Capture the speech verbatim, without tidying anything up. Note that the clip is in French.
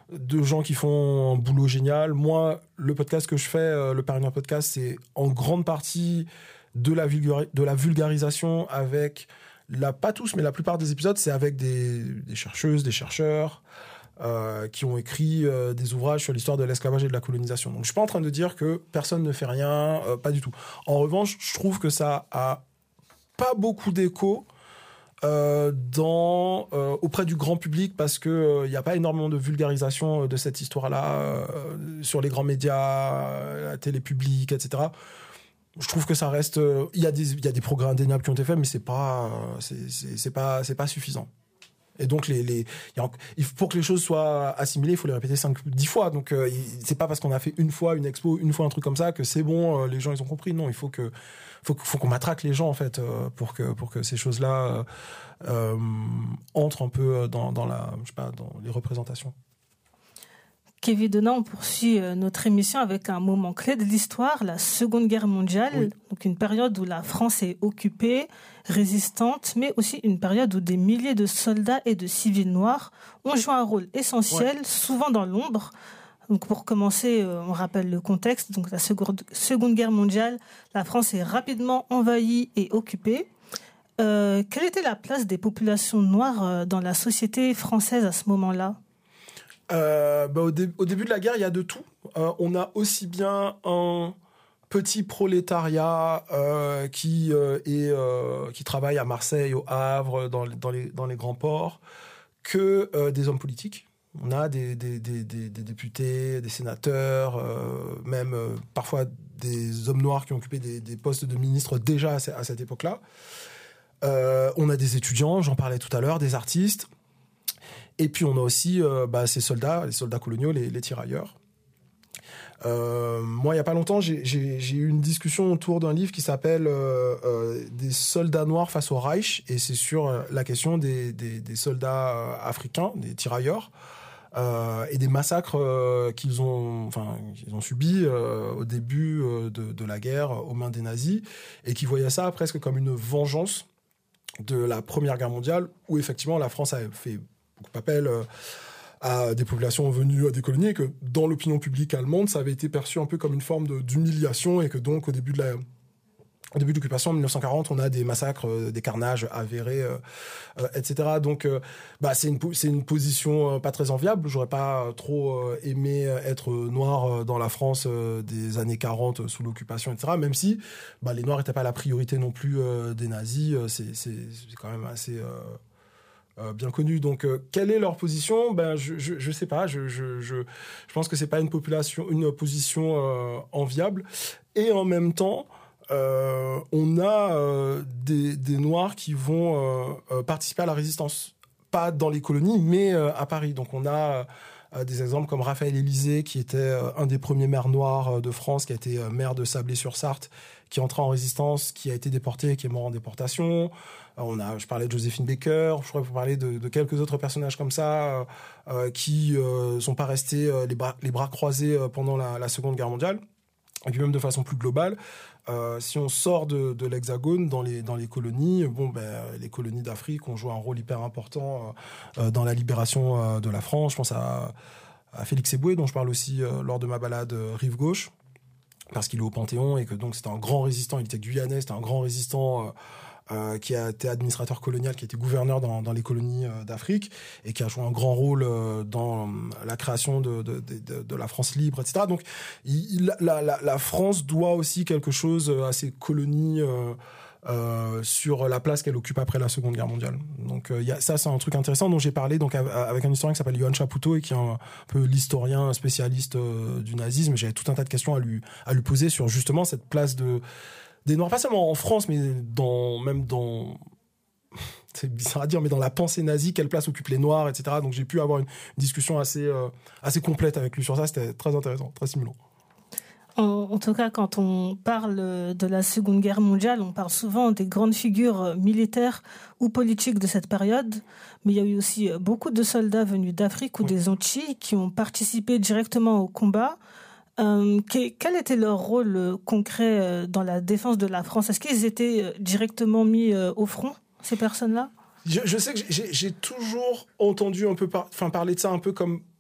de gens qui font un boulot génial. Moi, le podcast que je fais, euh, le Paris Noir Podcast, c'est en grande partie de la, vulgari- de la vulgarisation avec, la, pas tous, mais la plupart des épisodes, c'est avec des, des chercheuses, des chercheurs euh, qui ont écrit euh, des ouvrages sur l'histoire de l'esclavage et de la colonisation. Donc, je suis pas en train de dire que personne ne fait rien, euh, pas du tout. En revanche, je trouve que ça a pas beaucoup d'écho Euh, dans, euh, auprès du grand public parce qu'il n'y euh, a pas énormément de vulgarisation de cette histoire-là euh, sur les grands médias, la télé publique, et cetera. Je trouve que ça reste... Il euh, y a des, il y a des progrès indéniables qui ont été faits, mais c'est pas, c'est, c'est, c'est pas, c'est pas suffisant. Et donc, les, les, y a, il faut, pour que les choses soient assimilées, il faut les répéter cinq, dix fois. Donc, euh, c'est pas parce qu'on a fait une fois une expo, une fois un truc comme ça, que c'est bon, euh, les gens, ils ont compris. Non, il faut que, faut, faut qu'on matraque les gens, en fait, euh, pour que, pour que ces choses-là euh, euh, entrent un peu dans, dans la, je sais pas, dans les représentations. Kevin Donat, on poursuit notre émission avec un moment clé de l'histoire, la Seconde Guerre mondiale, oui. Donc une période où la France est occupée, résistante, mais aussi une période où des milliers de soldats et de civils noirs ont joué un rôle essentiel, ouais. souvent dans l'ombre. Donc pour commencer, on rappelle le contexte. Donc la Seconde Guerre mondiale, la France est rapidement envahie et occupée. Euh, quelle était la place des populations noires dans la société française à ce moment-là ? Euh, bah au, dé- au début de la guerre, il y a de tout. Euh, on a aussi bien un petit prolétariat euh, qui euh, est euh, qui travaille à Marseille, au Havre, dans, dans les dans les grands ports, que euh, des hommes politiques. On a des des des des, des députés, des sénateurs, euh, même euh, parfois des hommes noirs qui ont occupé des, des postes de ministres déjà à, à cette époque-là. Euh, on a des étudiants, j'en parlais tout à l'heure, des artistes. Et puis on a aussi euh, bah, ces soldats, les soldats coloniaux, les, les tirailleurs. Euh, moi, il y a pas longtemps, j'ai, j'ai, j'ai eu une discussion autour d'un livre qui s'appelle euh, euh, Des soldats noirs face au Reich, et c'est sur euh, la question des, des, des soldats euh, africains, des tirailleurs, euh, et des massacres euh, qu'ils ont, enfin, qu'ils ont subis euh, au début euh, de, de la guerre aux mains des nazis, et qui voyaient ça presque comme une vengeance de la Première Guerre mondiale, où effectivement la France a fait beaucoup appel euh, à des populations venues à des colonies, et que dans l'opinion publique allemande, ça avait été perçu un peu comme une forme de, d'humiliation, et que donc au début de la, au début de l'occupation en dix-neuf cent quarante, on a des massacres, euh, des carnages avérés, euh, euh, et cetera. Donc, euh, bah c'est une c'est une position euh, pas très enviable. J'aurais pas trop euh, aimé être noir euh, dans la France euh, des années quarante euh, sous l'occupation, et cetera. Même si, bah les noirs étaient pas la priorité non plus euh, des nazis. Euh, c'est c'est c'est quand même assez euh, Euh, bien connus. Donc, euh, quelle est leur position ? Ben, je, je, je sais pas. Je, je, je, je pense que c'est pas une population, une position euh, enviable. Et en même temps, euh, on a euh, des, des Noirs qui vont euh, euh, participer à la résistance, pas dans les colonies, mais euh, à Paris. Donc, on a euh, des exemples comme Raphaël Élysée, qui était euh, un des premiers maires noirs de France, qui a été euh, maire de Sablé-sur-Sarthe, qui est entré en résistance, qui a été déporté, qui est mort en déportation. On a, je parlais de Joséphine Baker, je pourrais vous parler de, de quelques autres personnages comme ça euh, qui euh, sont pas restés euh, les, bras, les bras croisés euh, pendant la, la Seconde Guerre mondiale. Et puis même de façon plus globale, euh, si on sort de, de l'Hexagone dans les dans les colonies, bon ben les colonies d'Afrique ont joué un rôle hyper important euh, dans la libération euh, de la France. Je pense à, à Félix Éboué, dont je parle aussi euh, lors de ma balade euh, Rive Gauche, parce qu'il est au Panthéon et que donc c'était un grand résistant. Il était guyanais, c'était un grand résistant. Euh, Euh, qui a été administrateur colonial, qui a été gouverneur dans, dans les colonies euh, d'Afrique, et qui a joué un grand rôle euh, dans la création de, de, de, de la France libre, et cetera. Donc, il, la, la, la France doit aussi quelque chose à ces colonies euh, euh, sur la place qu'elle occupe après la Seconde Guerre mondiale. Donc, euh, y a, ça, c'est un truc intéressant dont j'ai parlé donc avec un historien qui s'appelle Johann Chapoutot, et qui est un, un peu l'historien spécialiste euh, du nazisme. J'avais tout un tas de questions à lui, à lui poser sur justement cette place de des Noirs, pas seulement en France, mais dans, même dans, c'est bizarre à dire, mais dans la pensée nazie, quelle place occupent les Noirs, et cetera. Donc j'ai pu avoir une discussion assez, euh, assez complète avec lui sur ça. C'était très intéressant, très stimulant. En, en tout cas, quand on parle de la Seconde Guerre mondiale, on parle souvent des grandes figures militaires ou politiques de cette période, mais il y a eu aussi beaucoup de soldats venus d'Afrique ou oui. des Antilles qui ont participé directement au combat. Euh, quel était leur rôle euh, concret euh, dans la défense de la France ? Est-ce qu'ils étaient euh, directement mis euh, au front, ces personnes-là ? je, je sais que j'ai, j'ai toujours entendu un peu par, enfin, parler de ça un peu comme